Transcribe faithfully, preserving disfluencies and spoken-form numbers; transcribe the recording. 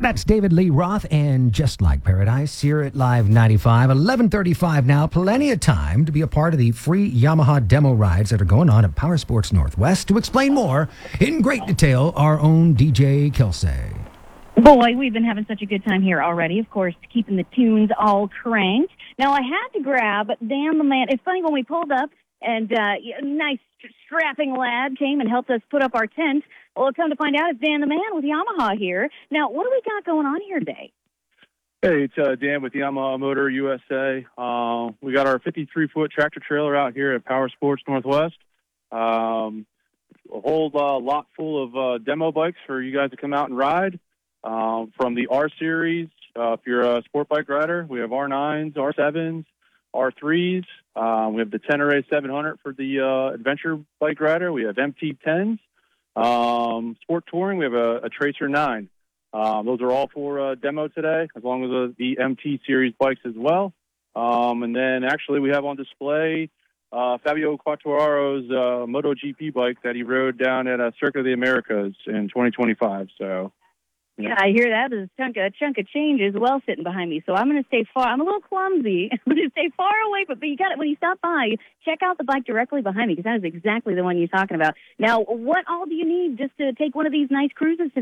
That's David Lee Roth and Just Like Paradise here at Live ninety-five, eleven thirty-five now. Plenty of time to be a part of the free Yamaha demo rides that are going on at Power Sports Northwest. To explain more in great detail, our own D J Kelsey. Boy, we've been having such a good time here already, of course, keeping the tunes all cranked. Now, I had to grab Dan the Man. It's funny, when we pulled up, and uh, a nice strapping lad came and helped us put up our tent. Well, come to find out, it's Dan the Man with Yamaha here. Now, what do we got going on here today? Hey, it's uh, Dan with Yamaha Motor U S A. Uh, we got our fifty-three foot tractor trailer out here at Power Sports Northwest. Um, a whole uh, lot full of uh, demo bikes for you guys to come out and ride. Um, from the R Series, uh, if you're a sport bike rider, we have R nines, R sevens, R threes. Uh, we have the Tenere seven hundred for the uh, adventure bike rider. We have M T tens. Um, sport touring, we have a, a Tracer nine. Um, those are all for uh, demo today, as long as uh, the M T series bikes as well. Um, and then actually we have on display uh, Fabio Quartararo's uh, MotoGP bike that he rode down at uh, Circuit of the Americas in twenty twenty-five. So. Yeah, I hear that. There's a chunk of, a chunk of change as well sitting behind me. So I'm going to stay far. I'm a little clumsy. I'm going to stay far away, but, but you got it. When you stop by, check out the bike directly behind me, because that is exactly the one you're talking about. Now, what all do you need just to take one of these nice cruises